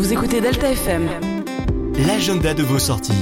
Vous écoutez Delta FM. L'agenda de vos sorties.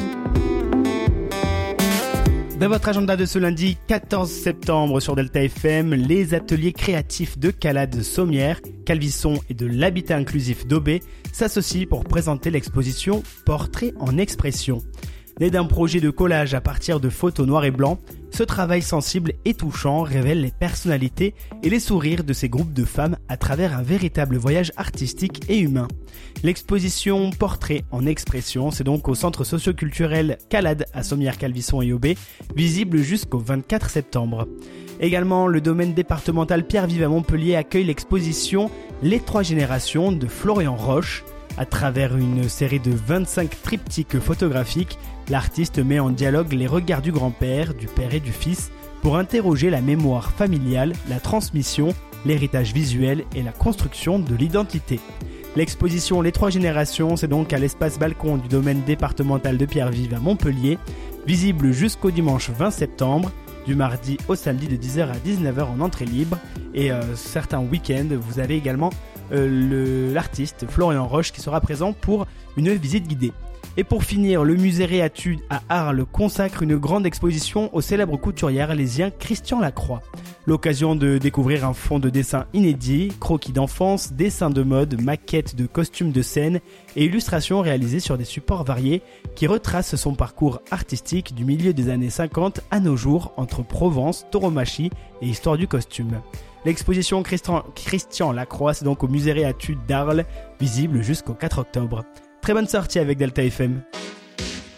Dans votre agenda de ce lundi 14 septembre sur Delta FM, les ateliers créatifs de Calade Sommières, Calvisson et de l'habitat inclusif d'Aubé s'associent pour présenter l'exposition Portrait en expression. Né d'un projet de collage à partir de photos noir et blanc, ce travail sensible et touchant révèle les personnalités et les sourires de ces groupes de femmes à travers un véritable voyage artistique et humain. L'exposition Portrait en expression, c'est donc au centre socio-culturel Calade à Sommières, Calvisson et Aubé, visible jusqu'au 24 septembre. Également, le domaine départemental Pierre-Vive à Montpellier accueille l'exposition Les Trois Générations de Florian Roche. À travers une série de 25 triptyques photographiques, l'artiste met en dialogue les regards du grand-père, du père et du fils pour interroger la mémoire familiale, la transmission, l'héritage visuel et la construction de l'identité. L'exposition Les Trois Générations, c'est donc à l'espace balcon du domaine départemental de Pierre-Vive à Montpellier, visible jusqu'au dimanche 20 septembre, du mardi au samedi de 10h à 19h en entrée libre, et certains week-ends, vous avez également l'artiste Florian Roche qui sera présent pour une visite guidée. Et pour finir, le musée Réatu à Arles consacre une grande exposition au célèbre couturier arlésien Christian Lacroix. L'occasion de découvrir un fond de dessin inédit, croquis d'enfance, dessins de mode, maquettes de costumes de scène et illustrations réalisées sur des supports variés qui retracent son parcours artistique du milieu des années 50 à nos jours entre Provence, tauromachie et histoire du costume. L'exposition Christian Lacroix, c'est donc au musée Réatu d'Arles, visible jusqu'au 4 octobre. Très bonne sortie avec Delta FM.